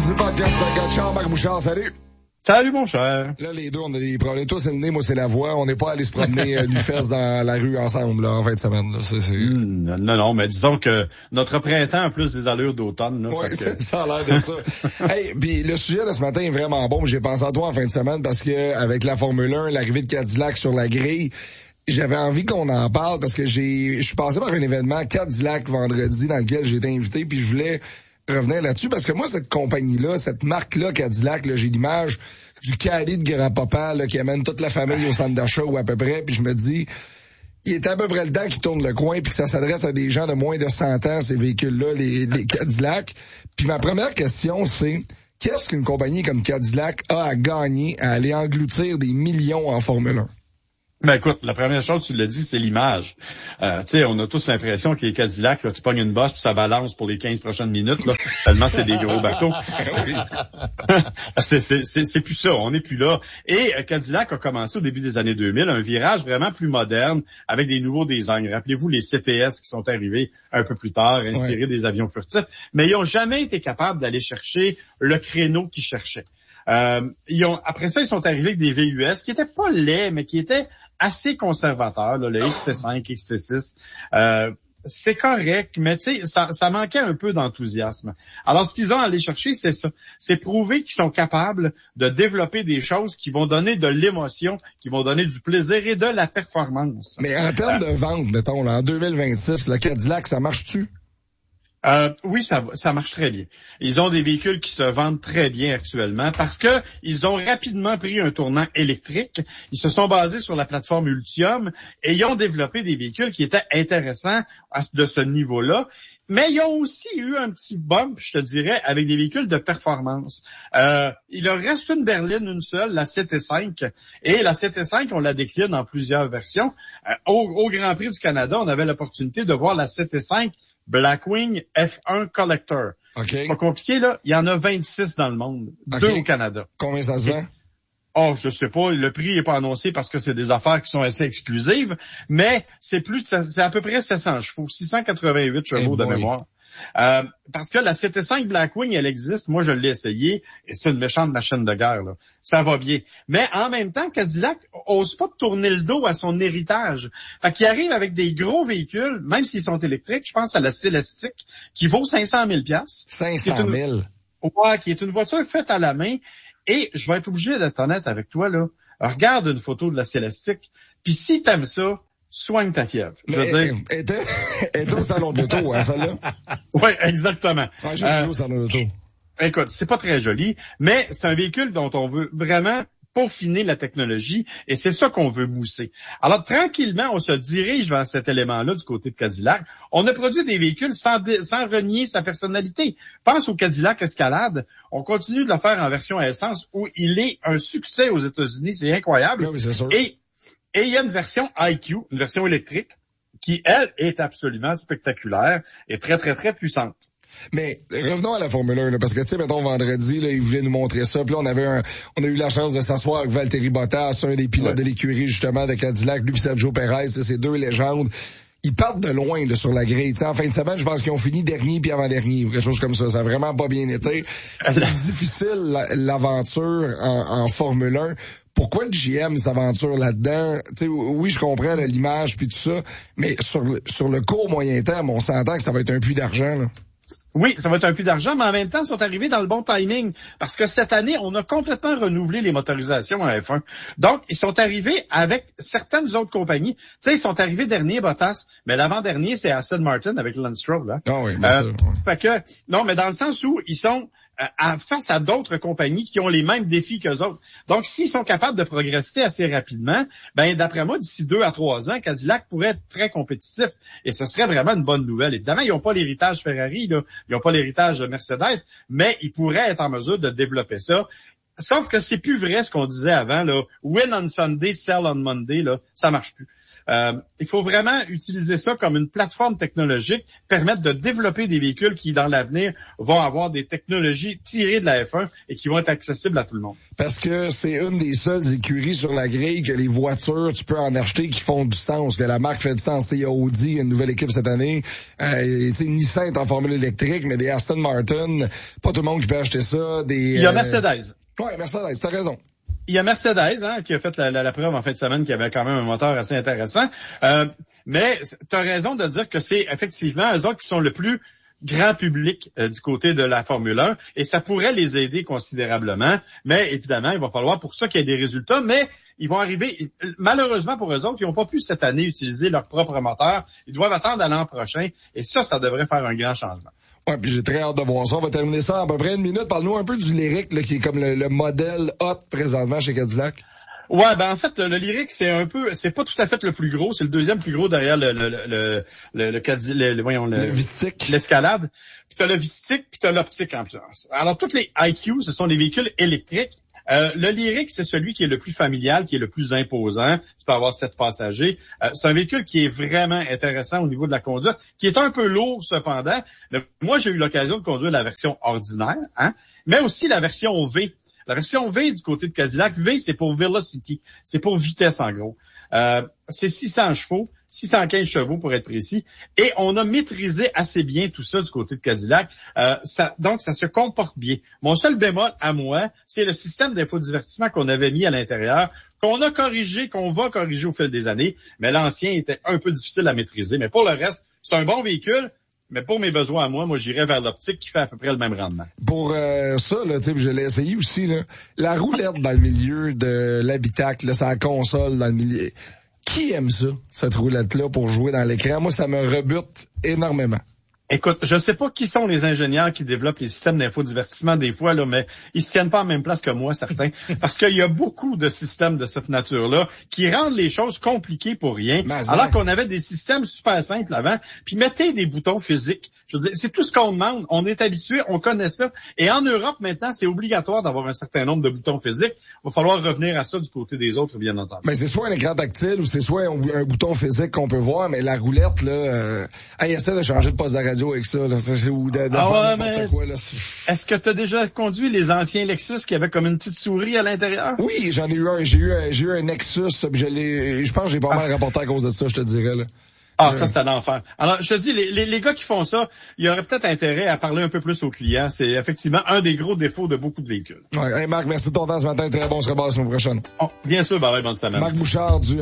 du podcast de Gotchard, Marc Bouchard, salut! Salut, mon cher. Là, les deux, on a des problèmes. Toi, c'est le nez, moi, c'est la voix. On n'est pas allé se promener du fesse dans la rue ensemble, là, en fin de semaine, là. Non, mais disons que notre printemps a plus des allures d'automne, là. Oui, ça a l'air de ça. Hey, puis le sujet de ce matin est vraiment bon. J'ai pensé à toi en fin de semaine parce que, avec la Formule 1, l'arrivée de Cadillac sur la grille, j'avais envie qu'on en parle parce que je suis passé par un événement Cadillac vendredi dans lequel j'ai été invité, puis je voulais revenir là-dessus parce que moi, cette compagnie-là, cette marque-là, Cadillac, là, j'ai l'image du caddie de grand-papa là, qui amène toute la famille au centre d'achat ou à peu près, puis je me dis, il est à peu près le temps qu'il tourne le coin puis que ça s'adresse à des gens de moins de 100 ans, ces véhicules-là, les Cadillac. Puis ma première question, c'est qu'est-ce qu'une compagnie comme Cadillac a à gagner à aller engloutir des millions en Formule 1? Ben écoute, la première chose, tu l'as dit, c'est l'image. Tu sais, on a tous l'impression que les Cadillacs, là, tu pognes une bosse puis ça balance pour les 15 prochaines minutes, là, tellement c'est des gros bateaux. c'est plus ça, on n'est plus là. Et Cadillac a commencé au début des années 2000 un virage vraiment plus moderne avec des nouveaux designs. Rappelez-vous les CTS qui sont arrivés un peu plus tard, inspirés des avions furtifs, mais ils ont jamais été capables d'aller chercher le créneau qu'ils cherchaient. Après ça, ils sont arrivés avec des VUS qui étaient pas laids, mais qui étaient assez conservateurs, là, le XT5, XT6. C'est correct, mais tu sais, ça manquait un peu d'enthousiasme. Alors, ce qu'ils ont à aller chercher, c'est ça. C'est prouver qu'ils sont capables de développer des choses qui vont donner de l'émotion, qui vont donner du plaisir et de la performance. Mais en termes de vente, mettons, là, en 2026, le Cadillac, ça marche-tu? Oui, ça marche très bien. Ils ont des véhicules qui se vendent très bien actuellement parce que ils ont rapidement pris un tournant électrique. Ils se sont basés sur la plateforme Ultium et ils ont développé des véhicules qui étaient intéressants de ce niveau-là. Mais ils ont aussi eu un petit bump, je te dirais, avec des véhicules de performance. Il leur reste une berline, une seule, la CT5. Et la CT5, on la décline en plusieurs versions. Au Grand Prix du Canada, on avait l'opportunité de voir la CT5 Blackwing F1 Collector. Okay. C'est pas compliqué, là. Il y en a 26 dans le monde. Okay. 2 au Canada. Combien ça se vend? Oh, je sais pas. Le prix est pas annoncé parce que c'est des affaires qui sont assez exclusives, mais c'est à peu près 700 chevaux, 688 chevaux de mémoire. Parce que la CT5 Blackwing, elle existe. Moi, je l'ai essayé et c'est une méchante machine de guerre, là. Ça va bien. Mais en même temps, Cadillac ose pas tourner le dos à son héritage. Fait qu'il arrive avec des gros véhicules, même s'ils sont électriques. Je pense à la Celestiq, qui vaut 500 000 $. 500 000? Ouais, qui est une voiture faite à la main. Et je vais être obligé d'être honnête avec toi, là. Regarde une photo de la Celestiq, puis si t'aimes ça, soigne ta fièvre. Je veux dire. Et au salon de l'auto, hein, celle-là? Oui, exactement. Ouais, j'ai vu au salon de l'auto. Écoute, c'est pas très joli, mais c'est un véhicule dont on veut vraiment peaufiner la technologie, et c'est ça qu'on veut mousser. Alors, tranquillement, on se dirige vers cet élément-là du côté de Cadillac. On a produit des véhicules sans renier sa personnalité. Pense au Cadillac Escalade. On continue de le faire en version à essence, où il est un succès aux États-Unis. C'est incroyable. Oui, c'est sûr. Et il y a une version IQ, une version électrique, qui, elle, est absolument spectaculaire et très, très, très puissante. Mais revenons à la Formule 1, là, parce que tu sais, mettons vendredi, là, ils voulaient nous montrer ça. Puis là, on a eu la chance de s'asseoir avec Valtteri Bottas, un des pilotes de l'écurie justement de Cadillac, lui et Sergio Perez, c'est deux légendes. Ils partent de loin là, sur la grille. T'sais, en fin de semaine, je pense qu'ils ont fini dernier puis avant-dernier, ou quelque chose comme ça. Ça a vraiment pas bien été. C'est difficile l'aventure en Formule 1. Pourquoi le GM s'aventure là-dedans? T'sais, oui, je comprends là, l'image puis tout ça, mais sur le court moyen terme, on s'entend que ça va être un puits d'argent, là. Oui, ça va être un puits d'argent, mais en même temps, ils sont arrivés dans le bon timing. Parce que cette année, on a complètement renouvelé les motorisations en F1. Donc, ils sont arrivés avec certaines autres compagnies. Tu sais, ils sont arrivés dernier, Bottas, mais l'avant-dernier, c'est Aston Martin avec Lance Stroll, hein. Ah oui, bien sûr. Fait que, non, mais dans le sens où ils sont face à d'autres compagnies qui ont les mêmes défis qu'eux autres. Donc, s'ils sont capables de progresser assez rapidement, ben d'après moi, d'ici 2 à 3 ans, Cadillac pourrait être très compétitif. Et ce serait vraiment une bonne nouvelle. Évidemment, ils n'ont pas l'héritage Ferrari, là. Ils n'ont pas l'héritage de Mercedes, mais ils pourraient être en mesure de développer ça. Sauf que c'est plus vrai ce qu'on disait avant, là. Win on Sunday, sell on Monday, là. Ça marche plus. il faut vraiment utiliser ça comme une plateforme technologique, permettre de développer des véhicules qui, dans l'avenir, vont avoir des technologies tirées de la F1 et qui vont être accessibles à tout le monde. Parce que c'est une des seules écuries sur la grille que les voitures, tu peux en acheter qui font du sens, que la marque fait du sens. Il y a Audi, une nouvelle équipe cette année. Nissan est en formule électrique, mais des Aston Martin, pas tout le monde qui peut acheter ça. Il y a Mercedes. Ouais, Mercedes, t'as raison. Il y a Mercedes, qui a fait la preuve en fin de semaine, qui avait quand même un moteur assez intéressant. Mais tu as raison de dire que c'est effectivement eux autres qui sont le plus grand public du côté de la Formule 1, et ça pourrait les aider considérablement. Mais évidemment, il va falloir pour ça qu'il y ait des résultats, mais ils vont arriver, malheureusement pour eux autres, ils n'ont pas pu cette année utiliser leur propre moteur. Ils doivent attendre à l'an prochain, et ça devrait faire un grand changement. Ouais, puis j'ai très hâte de voir ça. On va terminer ça en à peu près une minute. Parle-nous un peu du Lyriq, là, qui est comme le modèle hot présentement chez Cadillac. Ouais, en fait, le Lyriq, c'est pas tout à fait le plus gros. C'est le deuxième plus gros derrière le Vistique. L'Escalade. Puis t'as le Vistique, puis t'as l'Optique en plus. Alors, toutes les IQ, ce sont des véhicules électriques. Le Lyriq, c'est celui qui est le plus familial, qui est le plus imposant. Tu peux avoir 7 passagers. C'est un véhicule qui est vraiment intéressant au niveau de la conduite, qui est un peu lourd cependant. Moi, j'ai eu l'occasion de conduire la version ordinaire, mais aussi la version V. La version V du côté de Cadillac, V, c'est pour Velocity. C'est pour vitesse, en gros. C'est 600 chevaux, 615 chevaux pour être précis. Et on a maîtrisé assez bien tout ça du côté de Cadillac. Donc, ça se comporte bien. Mon seul bémol à moi, c'est le système d'infodivertissement qu'on avait mis à l'intérieur, qu'on a corrigé, qu'on va corriger au fil des années. Mais l'ancien était un peu difficile à maîtriser. Mais pour le reste, c'est un bon véhicule. Mais pour mes besoins à moi, j'irais vers l'Optique qui fait à peu près le même rendement. Pour ça, là, tu sais, je l'ai essayé aussi, là, la roulette dans le milieu de l'habitacle, là, c'est la console dans le milieu. Qui aime ça, cette roulette-là, pour jouer dans l'écran? Moi, ça me rebute énormément. Écoute, je sais pas qui sont les ingénieurs qui développent les systèmes d'infodivertissement des fois, là, mais ils se tiennent pas en même place que moi, certains. Parce qu'il y a beaucoup de systèmes de cette nature-là qui rendent les choses compliquées pour rien. Alors qu'on avait des systèmes super simples avant. Puis mettez des boutons physiques. Je veux dire, c'est tout ce qu'on demande. On est habitué, on connaît ça. Et en Europe, maintenant, c'est obligatoire d'avoir un certain nombre de boutons physiques. Il va falloir revenir à ça du côté des autres, bien entendu. Mais c'est soit un écran tactile ou c'est soit un bouton physique qu'on peut voir, mais la roulette, là, essaie de changer de poste de radio avec ça, là. Ou de faire n'importe quoi, là. Est-ce que tu as déjà conduit les anciens Lexus qui avaient comme une petite souris à l'intérieur? Oui, j'en ai eu un. J'ai eu un Nexus, je pense que j'ai pas mal rapporté à cause de ça, je te dirais, là. Ça, c'est l'enfer. Alors, je te dis, les gars qui font ça, il y aurait peut-être intérêt à parler un peu plus aux clients. C'est effectivement un des gros défauts de beaucoup de véhicules. Ouais. Hey, Marc, merci de ton temps ce matin. Très bon, on se revoit la semaine prochaine. Bien sûr, bonne semaine. Marc Bouchard du